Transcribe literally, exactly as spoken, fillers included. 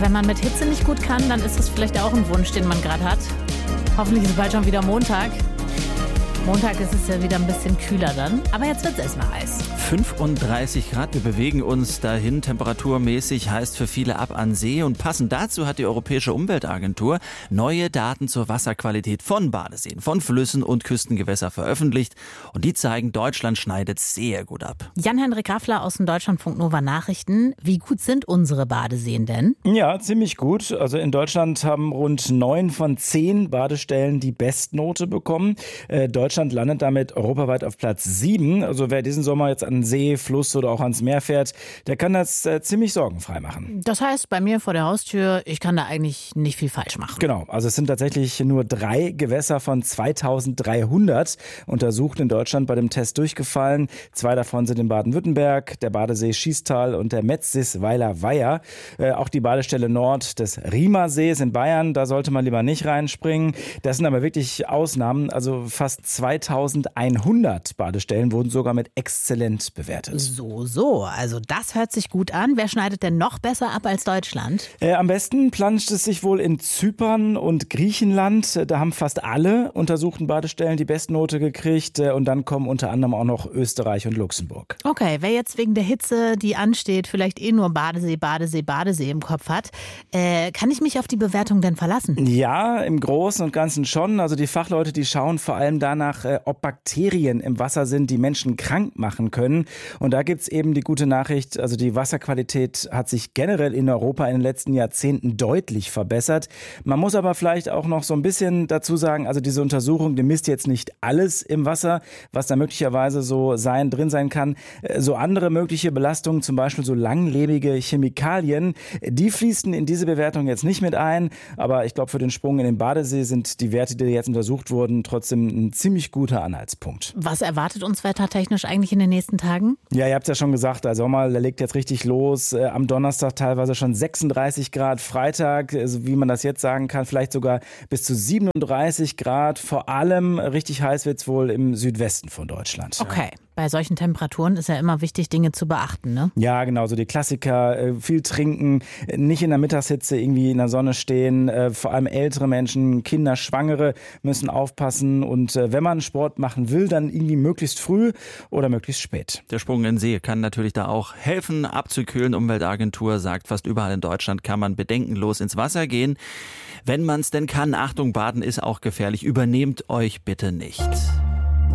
wenn man mit Hitze nicht gut kann, dann ist das vielleicht auch ein Wunsch, den man gerade hat. Hoffentlich ist bald schon wieder Montag. Montag ist es ja wieder ein bisschen kühler dann. Aber jetzt wird es erstmal heiß. fünfunddreißig Grad, wir bewegen uns dahin. Temperaturmäßig heißt für viele ab an See. Und passend dazu hat die Europäische Umweltagentur neue Daten zur Wasserqualität von Badeseen, von Flüssen und Küstengewässern veröffentlicht. Und die zeigen, Deutschland schneidet sehr gut ab. Jan-Henrik Raffler aus den Deutschlandfunk Nova Nachrichten. Wie gut sind unsere Badeseen denn? Ja, ziemlich gut. Also in Deutschland haben rund neun von zehn Badestellen die Bestnote bekommen. Äh, Deutschland landet damit europaweit auf Platz sieben. Also wer diesen Sommer jetzt an See, Fluss oder auch ans Meer fährt, der kann das äh, ziemlich sorgenfrei machen. Das heißt, bei mir vor der Haustür, ich kann da eigentlich nicht viel falsch machen. Genau, also es sind tatsächlich nur drei Gewässer von zweitausenddreihundert untersucht in Deutschland bei dem Test durchgefallen. Zwei davon sind in Baden-Württemberg, der Badesee Schiestal und der Metzisweiler Weiher. Äh, auch die Badestelle Nord des Riemersees in Bayern, da sollte man lieber nicht reinspringen. Das sind aber wirklich Ausnahmen, also fast zweitausendeinhundert Badestellen wurden sogar mit exzellent bewertet. So, so, also das hört sich gut an. Wer schneidet denn noch besser ab als Deutschland? Äh, am besten planscht es sich wohl in Zypern und Griechenland. Da haben fast alle untersuchten Badestellen die Bestnote gekriegt. Und dann kommen unter anderem auch noch Österreich und Luxemburg. Okay, wer jetzt wegen der Hitze, die ansteht, vielleicht eh nur Badesee, Badesee, Badesee im Kopf hat, äh, kann ich mich auf die Bewertung denn verlassen? Ja, im Großen und Ganzen schon. Also die Fachleute, die schauen vor allem danach, ob Bakterien im Wasser sind, die Menschen krank machen können. Und da gibt's eben die gute Nachricht, also die Wasserqualität hat sich generell in Europa in den letzten Jahrzehnten deutlich verbessert. Man muss aber vielleicht auch noch so ein bisschen dazu sagen, also diese Untersuchung, die misst jetzt nicht alles im Wasser, was da möglicherweise so sein, drin sein kann. So andere mögliche Belastungen, zum Beispiel so langlebige Chemikalien, die fließen in diese Bewertung jetzt nicht mit ein. Aber ich glaube, für den Sprung in den Badesee sind die Werte, die jetzt untersucht wurden, trotzdem ein ziemlich guter Anhaltspunkt. Was erwartet uns wettertechnisch eigentlich in den nächsten Tagen? Ja, ihr habt es ja schon gesagt, der Sommer, der legt jetzt richtig los. Äh, am Donnerstag teilweise schon sechsunddreißig Grad, Freitag, also wie man das jetzt sagen kann, vielleicht sogar bis zu siebenunddreißig Grad. Vor allem richtig heiß wird es wohl im Südwesten von Deutschland. Okay. Bei solchen Temperaturen ist ja immer wichtig, Dinge zu beachten, ne? Ja, genau, so die Klassiker, äh, viel trinken, nicht in der Mittagshitze irgendwie in der Sonne stehen, äh, vor allem ältere Menschen, Kinder, Schwangere müssen aufpassen und äh, wenn man Sport machen will, dann irgendwie möglichst früh oder möglichst spät. Der Sprung in den See kann natürlich da auch helfen, abzukühlen. Umweltagentur sagt, fast überall in Deutschland kann man bedenkenlos ins Wasser gehen. Wenn man es denn kann, Achtung, Baden ist auch gefährlich, übernehmt euch bitte nicht.